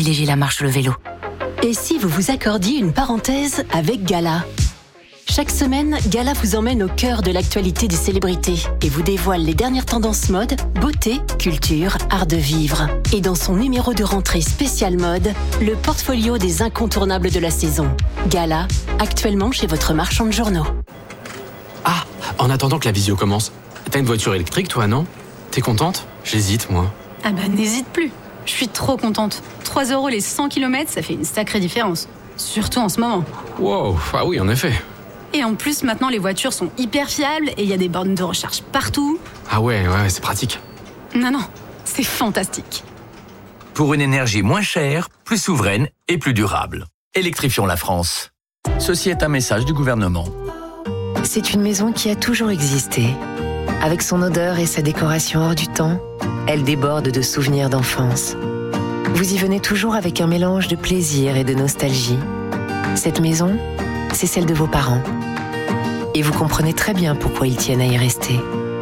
privilégiez la marche ou le vélo. Et si vous vous accordiez une parenthèse avec Gala ? Chaque semaine, Gala vous emmène au cœur de l'actualité des célébrités et vous dévoile les dernières tendances mode, beauté, culture, art de vivre. Et dans son numéro de rentrée spécial mode, le portfolio des incontournables de la saison. Gala, actuellement chez votre marchand de journaux. Ah, en attendant que la visio commence, t'as une voiture électrique toi, non ? T'es contente ? J'hésite, moi. Ah bah n'hésite plus, je suis trop contente. 3 € les 100 km, ça fait une sacrée différence. Surtout en ce moment. Wow, ah oui, en effet. Et en plus, maintenant, les voitures sont hyper fiables et il y a des bornes de recharge partout. Ah ouais, c'est pratique. Non, c'est fantastique. Pour une énergie moins chère, plus souveraine et plus durable. Électrifions la France. Ceci est un message du gouvernement. C'est une maison qui a toujours existé. Avec son odeur et sa décoration hors du temps, elle déborde de souvenirs d'enfance. Vous y venez toujours avec un mélange de plaisir et de nostalgie. Cette maison, c'est celle de vos parents. Et vous comprenez très bien pourquoi ils tiennent à y rester.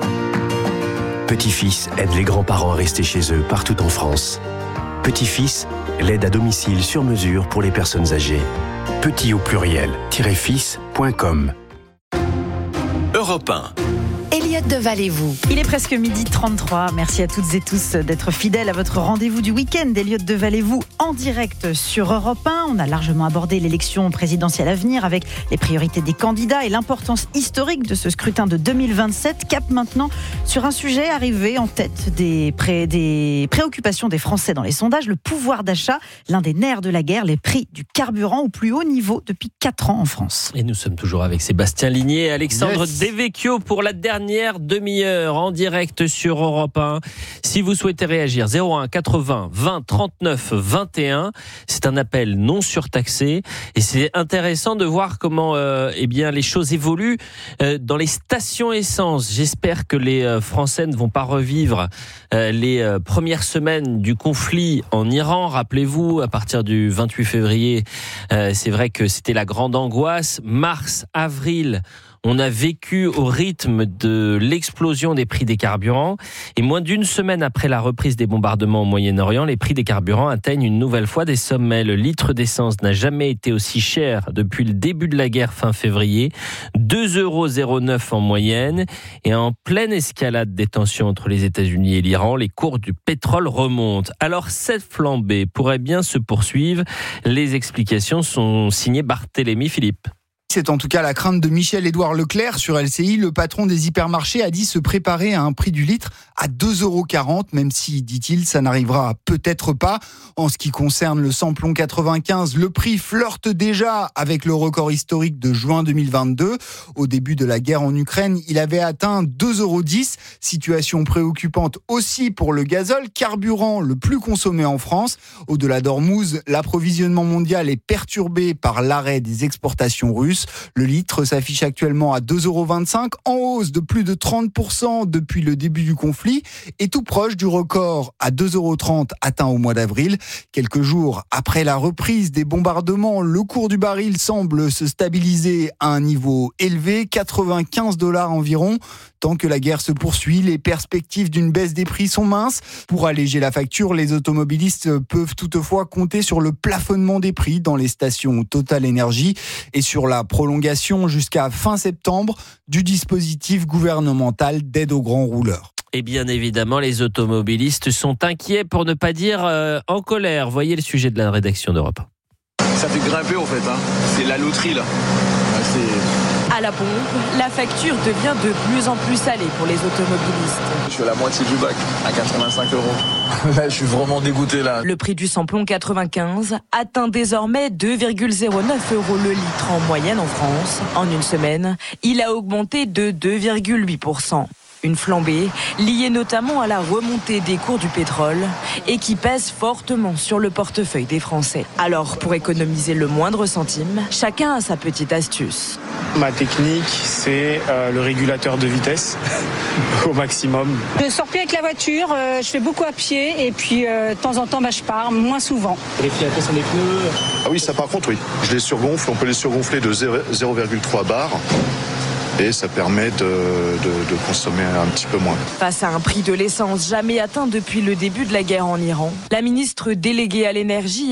Petit-Fils aide les grands-parents à rester chez eux partout en France. Petit-Fils, l'aide à domicile sur mesure pour les personnes âgées. Petit au pluriel, -fils.com. Europe 1. Elliot Deval et vous. Il est presque 12h33. Merci à toutes et tous d'être fidèles à votre rendez-vous du week-end. Elliot Deval et vous en direct sur Europe 1. On a largement abordé l'élection présidentielle à venir avec les priorités des candidats et l'importance historique de ce scrutin de 2027. Cap maintenant sur un sujet arrivé en tête des préoccupations des Français dans les sondages, le pouvoir d'achat, l'un des nerfs de la guerre, les prix du carburant au plus haut niveau depuis 4 ans en France. Et nous sommes toujours avec Sébastien Ligné et Alexandre Devecchio pour la dernière demi-heure en direct sur Europe 1. Si vous souhaitez réagir, 01 80 20 39 21. C'est un appel non surtaxé et c'est intéressant de voir comment les choses évoluent dans les stations essence. J'espère que les Français ne vont pas revivre les premières semaines du conflit en Iran. Rappelez-vous, à partir du 28 février, c'est vrai que c'était la grande angoisse. Mars, avril, on a vécu au rythme de l'explosion des prix des carburants et moins d'une semaine après la reprise des bombardements au Moyen-Orient, les prix des carburants atteignent une nouvelle fois des sommets. Le litre d'essence n'a jamais été aussi cher depuis le début de la guerre fin février, 2,09 € en moyenne. Et en pleine escalade des tensions entre les États-Unis et l'Iran, les cours du pétrole remontent. Alors cette flambée pourrait bien se poursuivre. Les explications sont signées Barthélémy Philippe. C'est en tout cas la crainte de Michel-Édouard Leclerc sur LCI. Le patron des hypermarchés a dit se préparer à un prix du litre à 2,40 €, même si, dit-il, ça n'arrivera peut-être pas. En ce qui concerne le samplon 95, le prix flirte déjà avec le record historique de juin 2022. Au début de la guerre en Ukraine, il avait atteint 2,10 €. Situation préoccupante aussi pour le gazole, carburant le plus consommé en France. Au-delà d'Ormuz, l'approvisionnement mondial est perturbé par l'arrêt des exportations russes. Le litre s'affiche actuellement à 2,25 €, en hausse de plus de 30% depuis le début du conflit et tout proche du record à 2,30 € atteint au mois d'avril. Quelques jours après la reprise des bombardements, le cours du baril semble se stabiliser à un niveau élevé, 95 $ environ. Tant que la guerre se poursuit, les perspectives d'une baisse des prix sont minces. Pour alléger la facture, les automobilistes peuvent toutefois compter sur le plafonnement des prix dans les stations Total Énergie et sur la prolongation jusqu'à fin septembre du dispositif gouvernemental d'aide aux grands rouleurs. Et bien évidemment, les automobilistes sont inquiets, pour ne pas dire en colère. Voyez le sujet de la rédaction d'Europe. Ça fait grimper en fait, c'est la loterie là. À la pompe, la facture devient de plus en plus salée pour les automobilistes. Je suis à la moitié du bac, à 85 €. Là, je suis vraiment dégoûté là. Le prix du samplon 95 atteint désormais 2,09 € le litre en moyenne en France. En une semaine, il a augmenté de 2,8%. Une flambée liée notamment à la remontée des cours du pétrole et qui pèse fortement sur le portefeuille des Français. Alors, pour économiser le moindre centime, chacun a sa petite astuce. Ma technique, c'est le régulateur de vitesse au maximum. Je ne sors plus avec la voiture, je fais beaucoup à pied et puis de temps en temps, je pars, moins souvent. Les filateurs sont des pneus. Ah oui, ça par contre, oui. Je les surgonfle, on peut les surgonfler de 0,3 bar. Et ça permet de consommer un petit peu moins. Face à un prix de l'essence jamais atteint depuis le début de la guerre en Iran, la ministre déléguée à l'énergie